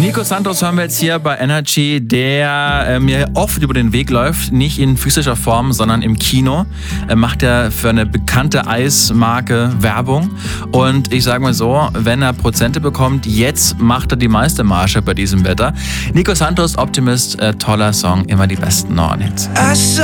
Nico Santos hören wir jetzt hier bei Energy, der mir oft über den Weg läuft, nicht in physischer Form, sondern im Kino. Macht er für eine bekannte Eismarke Werbung und ich sage mal so, wenn er Prozente bekommt, jetzt macht er die meiste Marge bei diesem Wetter. Nico Santos, Optimist, toller Song, immer die besten neuen Hits.